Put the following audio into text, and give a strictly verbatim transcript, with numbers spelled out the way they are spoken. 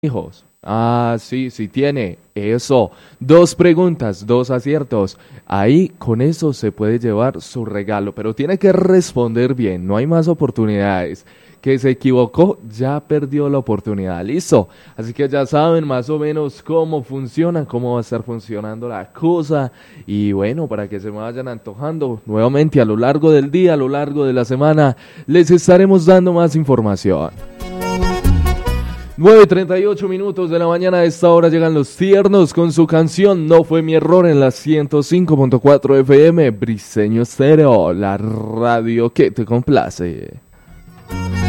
hijos. Ah, sí, sí tiene. Eso. Dos preguntas, dos aciertos. Ahí con eso se puede llevar su regalo, pero tiene que responder bien. No hay más oportunidades. Que se equivocó, ya perdió la oportunidad. Listo. Así que ya saben más o menos cómo funciona, cómo va a estar funcionando la cosa. Y bueno, para que se me vayan antojando nuevamente a lo largo del día, a lo largo de la semana, les estaremos dando más información. nueve y treinta y ocho minutos de la mañana. A esta hora llegan los tiernos con su canción No Fue Mi Error en la ciento cinco punto cuatro F M Briseño Stereo, la radio que te complace.